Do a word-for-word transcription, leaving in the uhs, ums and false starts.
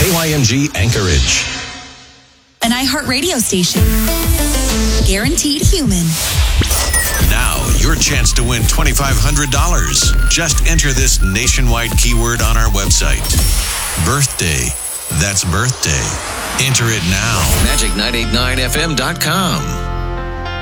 K Y M G Anchorage. An iHeartRadio station. Guaranteed human. Now, your chance to win twenty-five hundred dollars. Just enter this nationwide keyword on our website. Birthday. That's birthday. Enter it now. magic nine eight nine F M dot com.